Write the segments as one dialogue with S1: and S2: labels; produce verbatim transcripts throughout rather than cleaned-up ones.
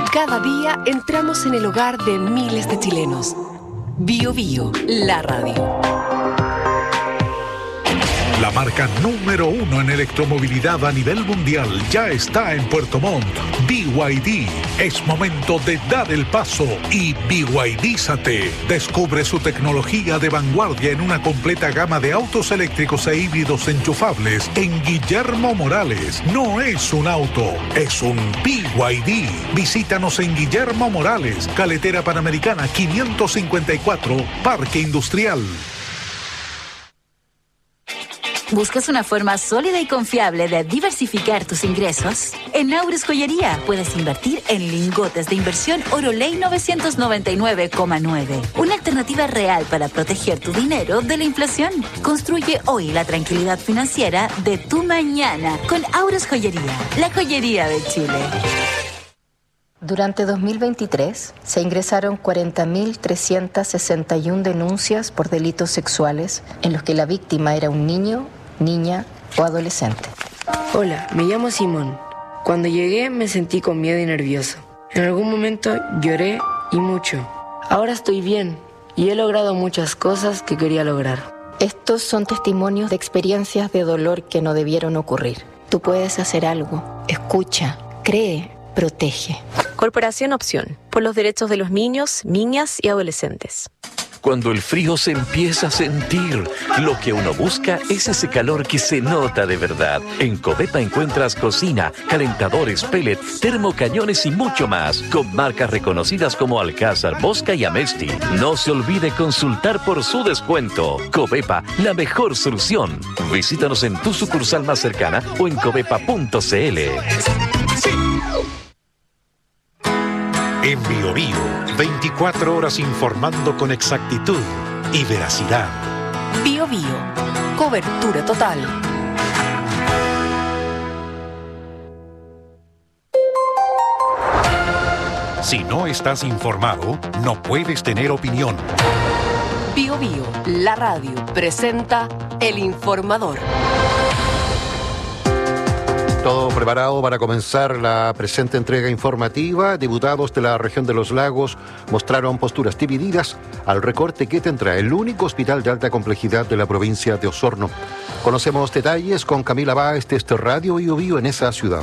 S1: Cada día entramos en el hogar de miles de chilenos. Bio Bio, la radio.
S2: La marca número uno en electromovilidad a nivel mundial ya está en Puerto Montt. B Y D. Es momento de dar el paso y B Y D-zate. Descubre su tecnología de vanguardia en una completa gama de autos eléctricos e híbridos enchufables en Guillermo Morales. No es un auto, es un B Y D. Visítanos en Guillermo Morales, Carretera Panamericana quinientos cincuenta y cuatro, Parque Industrial.
S3: ¿Buscas una forma sólida y confiable de diversificar tus ingresos? En Aures Joyería puedes invertir en lingotes de inversión Oroley novecientos noventa y nueve coma nueve. Una alternativa real para proteger tu dinero de la inflación. Construye hoy la tranquilidad financiera de tu mañana con Aures Joyería, la joyería de Chile.
S4: Durante dos mil veintitrés se ingresaron cuarenta mil trescientas sesenta y una denuncias por delitos sexuales en los que la víctima era un niño, niña o adolescente.
S5: Hola, me llamo Simón. Cuando llegué me sentí con miedo y nervioso. En algún momento lloré y mucho. Ahora estoy bien y he logrado muchas cosas que quería lograr.
S4: Estos son testimonios de experiencias de dolor que no debieron ocurrir. Tú puedes hacer algo. Escucha, cree, protege.
S6: Corporación Opción, por los derechos de los niños, niñas y adolescentes.
S7: Cuando el frío se empieza a sentir, lo que uno busca es ese calor que se nota de verdad. En Covepa encuentras cocina, calentadores, pellet, termocañones y mucho más, con marcas reconocidas como Alcázar, Bosca y Amesti. No se olvide consultar por su descuento. Covepa, la mejor solución. Visítanos en tu sucursal más cercana o en covepa punto c l.
S2: En Bio Bio, veinticuatro horas informando con exactitud y veracidad.
S1: Bio Bio, cobertura total.
S2: Si no estás informado, no puedes tener opinión.
S1: Bio Bio, la radio, presenta El Informador.
S8: Todo preparado para comenzar la presente entrega informativa. Diputados de la región de los lagos mostraron posturas divididas al recorte que tendrá el único hospital de alta complejidad de la provincia de Osorno. Conocemos detalles con Camila Báez de este Radio Bio Bio en esa ciudad.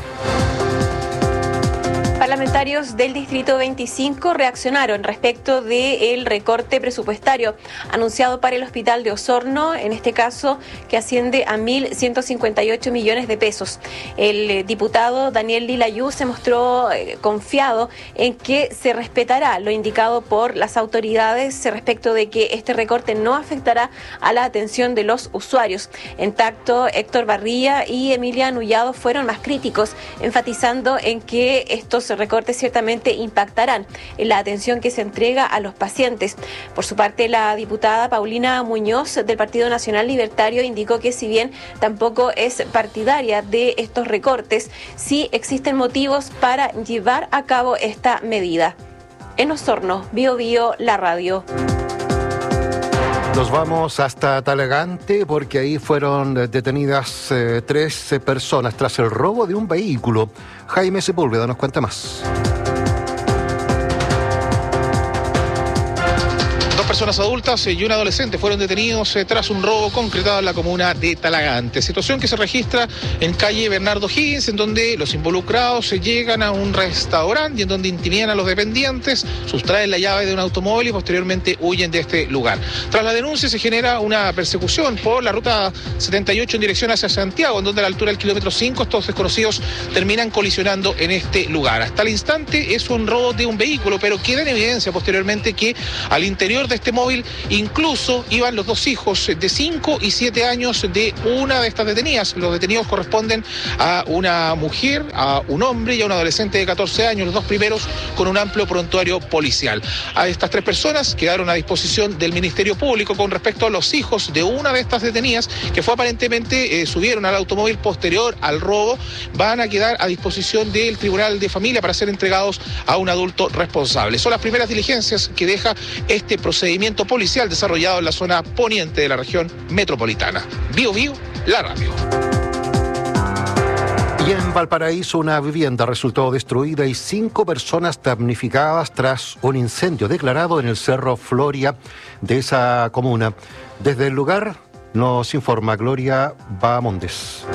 S9: Parlamentarios del Distrito veinticinco reaccionaron respecto del recorte presupuestario anunciado para el Hospital de Osorno, en este caso que asciende a mil ciento cincuenta y ocho millones de pesos. El diputado Daniel Lilayú se mostró eh, confiado en que se respetará lo indicado por las autoridades respecto de que este recorte no afectará a la atención de los usuarios. En tacto, Héctor Barría y Emilia Nullado fueron más críticos, enfatizando en que estos recortes ciertamente impactarán en la atención que se entrega a los pacientes. Por su parte, la diputada Paulina Muñoz del Partido Nacional Libertario indicó que si bien tampoco es partidaria de estos recortes, sí existen motivos para llevar a cabo esta medida. En Osorno, Bio Bio, la radio.
S8: Nos vamos hasta Talagante porque ahí fueron detenidas eh, tres eh, personas tras el robo de un vehículo. Jaime Sepúlveda nos cuenta más.
S10: Personas adultas y un adolescente fueron detenidos tras un robo concretado en la comuna de Talagante. Situación que se registra en calle Bernardo Higgins, en donde los involucrados llegan a un restaurante y en donde intimidan a los dependientes, sustraen la llave de un automóvil y posteriormente huyen de este lugar. Tras la denuncia se genera una persecución por la ruta setenta y ocho en dirección hacia Santiago, en donde a la altura del kilómetro cinco estos desconocidos terminan colisionando en este lugar. Hasta el instante es un robo de un vehículo, pero queda en evidencia posteriormente que al interior de este móvil incluso iban los dos hijos de cinco y siete años de una de estas detenidas. Los detenidos corresponden a una mujer, a un hombre y a un adolescente de catorce años, los dos primeros con un amplio prontuario policial. A estas tres personas quedaron a disposición del Ministerio Público. Con respecto a los hijos de una de estas detenidas, que fue aparentemente eh, subieron al automóvil posterior al robo, van a quedar a disposición del Tribunal de Familia para ser entregados a un adulto responsable. Son las primeras diligencias que deja este procedimiento policial desarrollado en la zona poniente de la región metropolitana. Bio Bio, la radio.
S8: Y en Valparaíso una vivienda resultó destruida y cinco personas damnificadas tras un incendio declarado en el Cerro Floria de esa comuna. Desde el lugar nos informa Gloria Bahamondes.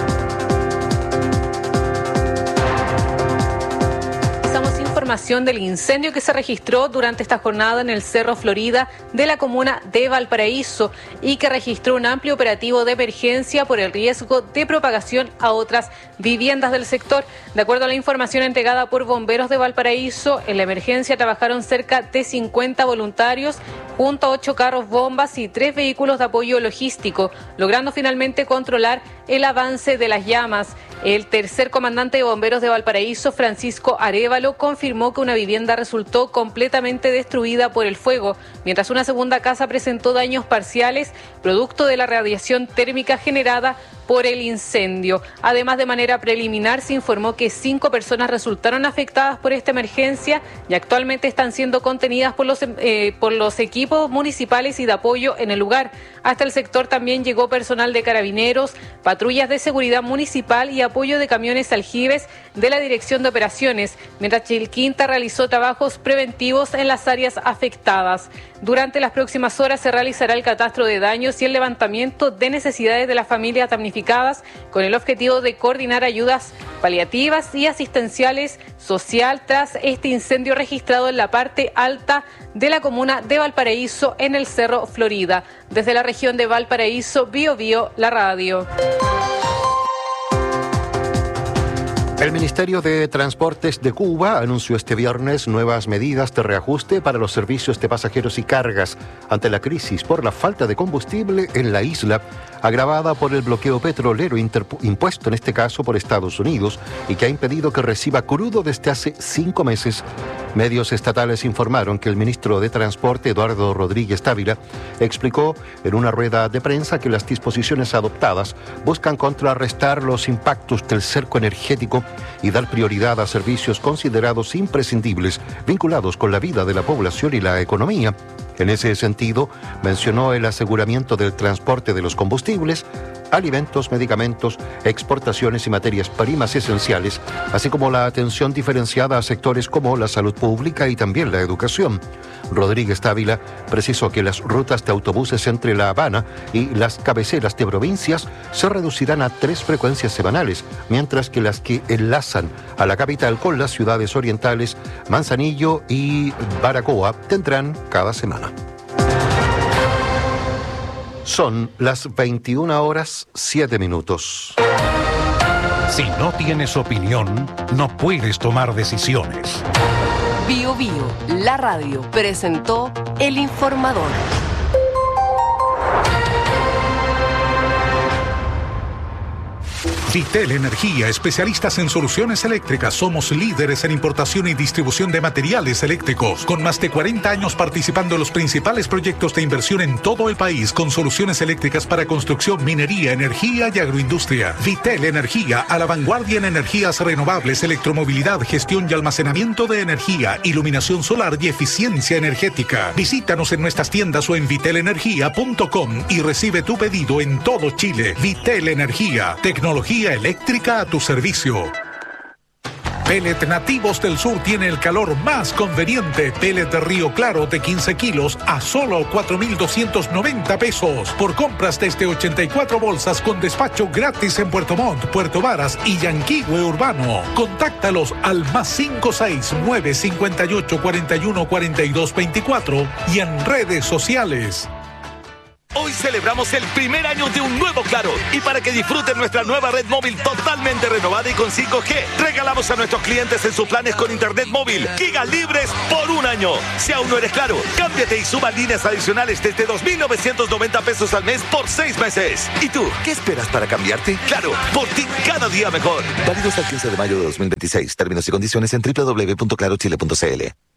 S11: Información del incendio que se registró durante esta jornada en el Cerro Florida de la comuna de Valparaíso y que registró un amplio operativo de emergencia por el riesgo de propagación a otras viviendas del sector. De acuerdo a la información entregada por bomberos de Valparaíso, en la emergencia trabajaron cerca de cincuenta voluntarios junto a ocho carros bombas y tres vehículos de apoyo logístico, logrando finalmente controlar el avance de las llamas. El tercer comandante de bomberos de Valparaíso, Francisco Arévalo, confirmó que una vivienda resultó completamente destruida por el fuego, mientras una segunda casa presentó daños parciales producto de la radiación térmica generada por el incendio. Además, de manera preliminar, se informó que cinco personas resultaron afectadas por esta emergencia y actualmente están siendo contenidas por los, eh, por los equipos municipales y de apoyo en el lugar. Hasta el sector también llegó personal de carabineros, patrullas de seguridad municipal y apoyo de camiones aljibes de la Dirección de Operaciones, mientras Chilquinta realizó trabajos preventivos en las áreas afectadas. Durante las próximas horas se realizará el catastro de daños y el levantamiento de necesidades de las familias damnificadas con el objetivo de coordinar ayudas paliativas y asistenciales social tras este incendio registrado en la parte alta de la comuna de Valparaíso en el Cerro Florida. Desde la región de Valparaíso, Bio Bio, la radio.
S8: El Ministerio de Transportes de Cuba anunció este viernes nuevas medidas de reajuste para los servicios de pasajeros y cargas ante la crisis por la falta de combustible en la isla, agravada por el bloqueo petrolero impuesto en este caso por Estados Unidos y que ha impedido que reciba crudo desde hace cinco meses. Medios estatales informaron que el ministro de Transporte, Eduardo Rodríguez Dávila, explicó en una rueda de prensa que las disposiciones adoptadas buscan contrarrestar los impactos del cerco energético y dar prioridad a servicios considerados imprescindibles vinculados con la vida de la población y la economía. En ese sentido, mencionó el aseguramiento del transporte de los combustibles, alimentos, medicamentos, exportaciones y materias primas esenciales, así como la atención diferenciada a sectores como la salud pública y también la educación. Rodríguez Dávila precisó que las rutas de autobuses entre La Habana y las cabeceras de provincias se reducirán a tres frecuencias semanales, mientras que las que enlazan a la capital con las ciudades orientales Manzanillo y Baracoa tendrán cada semana. Son las veintiuna horas, siete minutos.
S2: Si no tienes opinión, no puedes tomar decisiones.
S1: Bio Bio, la radio, presentó El Informador.
S2: Vitel Energía, especialistas en soluciones eléctricas. Somos líderes en importación y distribución de materiales eléctricos, con más de cuarenta años participando en los principales proyectos de inversión en todo el país, con soluciones eléctricas para construcción, minería, energía y agroindustria. Vitel Energía, a la vanguardia en energías renovables, electromovilidad, gestión y almacenamiento de energía, iluminación solar y eficiencia energética. Visítanos en nuestras tiendas o en vitel energía punto com y recibe tu pedido en todo Chile. Vitel Energía, tecnología eléctrica a tu servicio. Pellet Nativos del Sur tiene el calor más conveniente. Pellet de Río Claro de quince kilos a solo cuatro mil doscientos noventa pesos. Por compras desde ochenta y cuatro bolsas con despacho gratis en Puerto Montt, Puerto Varas y Yanquihue Urbano. Contáctalos al más cinco seis nueve cinco ocho cuatro uno cuatro dos dos cuatro y en redes sociales.
S12: Hoy celebramos el primer año de un nuevo Claro y para que disfruten nuestra nueva red móvil totalmente renovada y con cinco G, regalamos a nuestros clientes en sus planes con internet móvil gigas libres por un año. Si aún no eres Claro, cámbiate y suma líneas adicionales desde dos mil novecientos noventa pesos al mes por seis meses. ¿Y tú, qué esperas para cambiarte? Claro, por ti cada día mejor. Válido hasta el quince de mayo de dos mil veintiséis. Términos y condiciones en doble u doble u doble u punto claro chile punto c l.